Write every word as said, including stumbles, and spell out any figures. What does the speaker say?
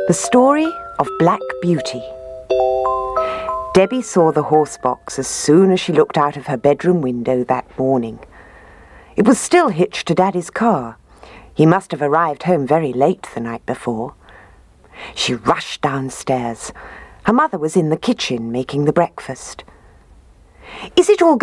The Story of Black Beauty. Debbie saw the horse box as soon as she looked out of her bedroom window that morning. It was still hitched to Daddy's car. He must have arrived home very late the night before. She rushed downstairs. Her mother was in the kitchen making the breakfast. "Is it all